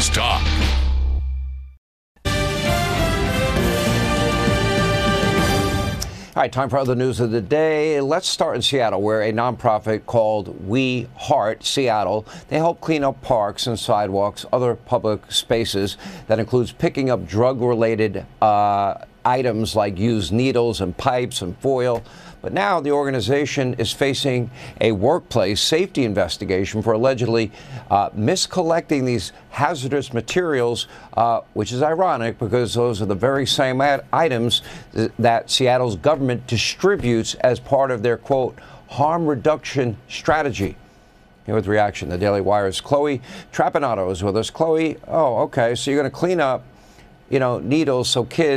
News Talk. All right, time for other news of the day. Let's start in Seattle, where a nonprofit called We Heart Seattle, they help clean up parks and sidewalks, other public spaces. That includes picking up drug-related items like used needles and pipes and foil. But now the organization is facing a workplace safety investigation for allegedly miscollecting these hazardous materials, which is ironic because those are the very same items that Seattle's government distributes as part of their, quote, harm reduction strategy. Here with reaction, the Daily Wire's Chloe Trapanotto is with us. Chloe, oh, okay, so you're going to clean up, needles so kids